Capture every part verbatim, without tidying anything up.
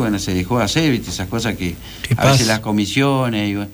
bueno, se dejó de hacer, ¿viste? Esas cosas que ¿Qué a pasa? veces las comisiones, y,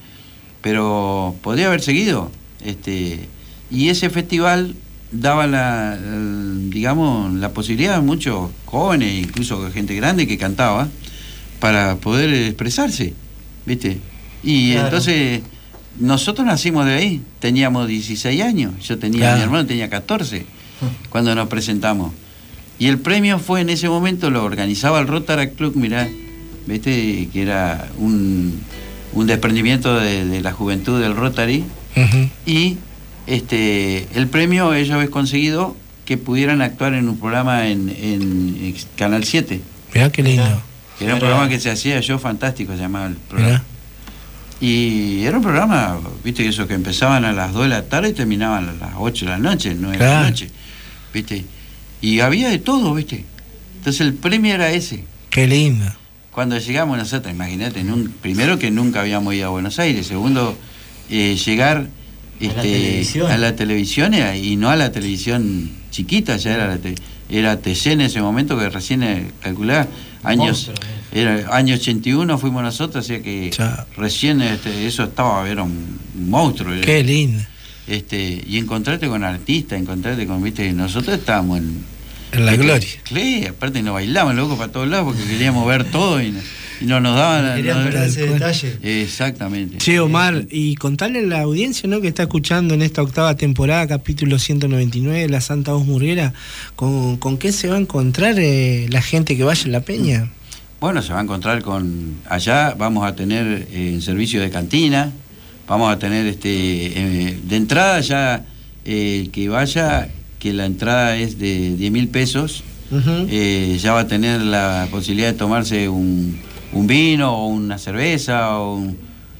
pero podría haber seguido. Este, y ese festival daba la, el, digamos, la posibilidad a muchos jóvenes, incluso gente grande que cantaba, para poder expresarse, ¿viste? Y claro. Entonces, nosotros nacimos de ahí, teníamos dieciséis años, yo tenía, claro. Mi hermano tenía catorce, cuando nos presentamos. Y el premio fue, en ese momento, lo organizaba el Rotary Club, mirá, ¿viste? Que era un, un desprendimiento de, de la juventud del Rotary, uh-huh. Y este el premio ellos habían conseguido que pudieran actuar en un programa en, en Canal siete. Mirá qué lindo. Que era un programa que se hacía Yo Fantástico, se llamaba el programa. Mirá. Y era un programa, viste, eso que empezaban a las dos de la tarde y terminaban a las ocho de la noche, nueve claro. de la noche, viste. Y había de todo, viste. Entonces el premio era ese. Qué lindo. Cuando llegamos nosotros, imagínate, en un, primero que nunca habíamos ido a Buenos Aires, segundo, eh, llegar este, a, la televisión. a la televisión y no a la televisión chiquita, ya era la te, era T C en ese momento, que recién calculaba, años, era, año ochenta y uno fuimos nosotros, o sea que ya. recién este, eso estaba, era un, un monstruo. Qué era, lindo. Este, y encontrarte con artistas, encontrarte con, viste, nosotros estábamos en, en la en gloria. Sí, aparte nos bailaban locos para todos lados porque queríamos ver todo y, y no nos daban. Queríamos ver ese detalle. Exactamente. Che, Omar, y contarle a la audiencia, ¿no?, que está escuchando en esta octava temporada, capítulo ciento noventa y nueve, La Santa Voz Murguera, ¿con, con qué se va a encontrar eh, la gente que vaya a La Peña? Bueno, se va a encontrar con, allá vamos a tener eh, servicio de cantina, vamos a tener este eh, de entrada ya eh, el que vaya, que la entrada es de diez mil pesos, uh-huh. eh, ya va a tener la posibilidad de tomarse un, un vino o una cerveza o un,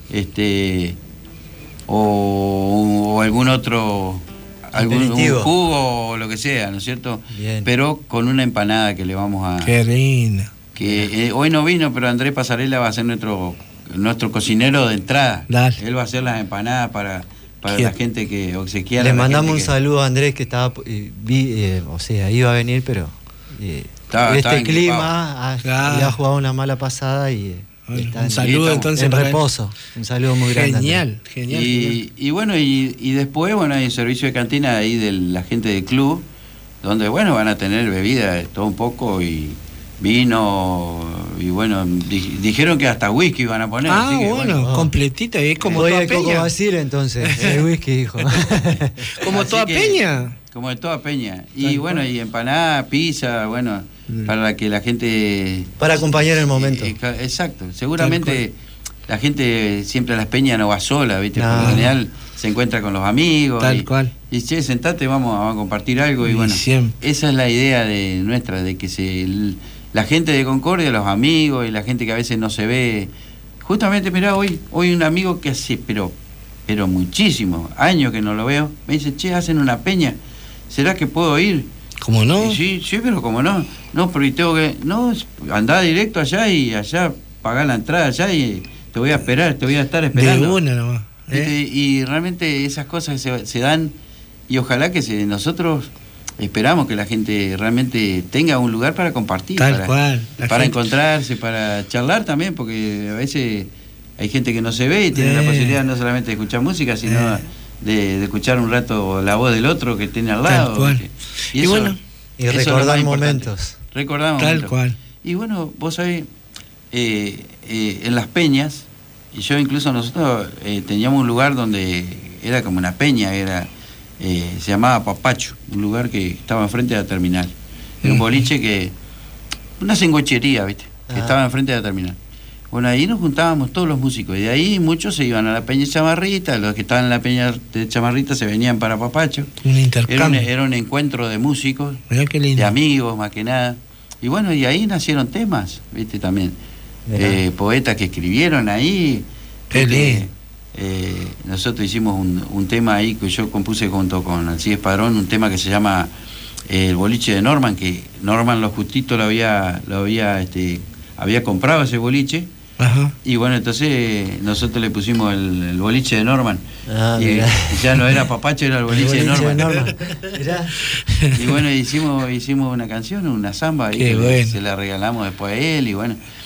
este o, o algún otro algún un jugo o lo que sea, ¿no es cierto? Bien. Pero con una empanada que le vamos a... Qué lindo. Que eh, hoy no vino, pero Andrés Pasarela va a ser nuestro nuestro cocinero de entrada. Dale. Él va a hacer las empanadas para, para la gente que obsequiara. Le mandamos un que... saludo a Andrés, que estaba, eh, vi, eh, o sea, iba a venir, pero eh, estaba, este estaba clima ha, claro. le ha jugado una mala pasada y eh, bueno, está un en, saludo en, entonces en para reposo. Un saludo muy grande. Genial, genial. Y, genial. y bueno, y, y después, bueno, hay servicio de cantina ahí de la gente del club, donde, bueno, van a tener bebida, todo un poco, y vino, y bueno, di, dijeron que hasta whisky van a poner. Ah, así que, bueno, bueno, completita, es como Voy toda al Coco peña. Basile, entonces, el whisky, dijo. Como así toda que, peña. Como de toda peña. Y Tal bueno, cual. y empanada, pizza, bueno, mm. para que la gente... Para acompañar el momento. Eh, exacto. Seguramente la gente siempre a las peñas no va sola, ¿viste? No. Por lo general se encuentra con los amigos. Tal y, cual. Y che, sentate, vamos, vamos a compartir algo. Y, y bueno, siempre. Esa es la idea de nuestra, de que se... El, la gente de Concordia, los amigos y la gente que a veces no se ve. Justamente, mirá, hoy hoy un amigo que hace, pero pero muchísimos años que no lo veo, me dice, che, hacen una peña, ¿será que puedo ir? ¿Cómo no? Y sí, sí, pero como no. No, pero y tengo que... No, andá directo allá y allá pagá la entrada allá y te voy a esperar, te voy a estar esperando. De una nomás. ¿Eh? Y, y realmente esas cosas se, se dan y ojalá que se, nosotros... Esperamos que la gente realmente tenga un lugar para compartir, Tal para, cual, para gente... encontrarse, para charlar también, porque a veces hay gente que no se ve y tiene eh. la posibilidad no solamente de escuchar música, sino eh. de, de escuchar un rato la voz del otro que tiene al lado. Tal cual. Y, y eso, bueno, y recordar momentos. Recordamos Tal momentos. cual. Y bueno, vos sabés, eh, eh, en las peñas, y yo incluso nosotros eh, teníamos un lugar donde era como una peña, era... Eh, se llamaba Papacho, un lugar que estaba enfrente de la terminal. Era un boliche que... Una sengochería, ¿viste? Que ah. estaba enfrente de la terminal. Bueno, ahí nos juntábamos todos los músicos. Y de ahí muchos se iban a la Peña de Chamarrita. Los que estaban en la Peña de Chamarrita se venían para Papacho. Un intercambio. Era un, era un encuentro de músicos, mirá qué lindo. De amigos, más que nada. Y bueno, y ahí nacieron temas, ¿viste? También. Eh, poetas que escribieron ahí. Qué lindo. Eh, nosotros hicimos un, un tema ahí que yo compuse junto con Alcides Padrón, un tema que se llama eh, El boliche de Norman, que Norman lo justito lo había lo había este había comprado ese boliche. Ajá. Y bueno, entonces nosotros le pusimos el, el boliche de Norman. Ah, y mirá. Ya no era Papacho, era el boliche, el boliche de Norman, de Norman. Mirá. Y bueno, hicimos hicimos una canción, una samba ahí, que bueno. se la regalamos después a él y bueno.